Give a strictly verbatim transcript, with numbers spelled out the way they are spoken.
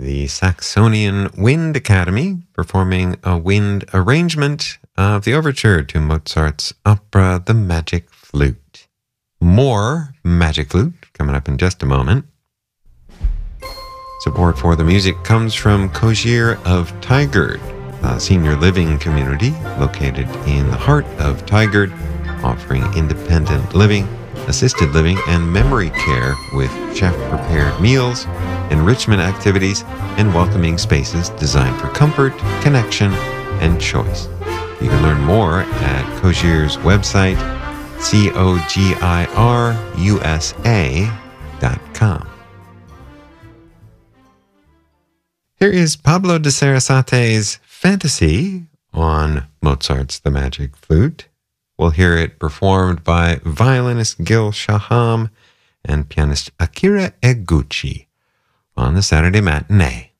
the Saxonian Wind Academy, performing a wind arrangement of the overture to Mozart's opera The Magic Flute. More Magic Flute coming up in just a moment. Support for the music comes from Cogir of Tigard, a senior living community located in the heart of Tigard, offering independent living, assisted living, and memory care with chef-prepared meals, enrichment activities, and welcoming spaces designed for comfort, connection, and choice. You can learn more at Cogir's website, C O G I R U S A dot com. Here is Pablo de Sarasate's Fantasy on Mozart's The Magic Flute. We'll hear it performed by violinist Gil Shaham and pianist Akira Eguchi on the Saturday Matinee.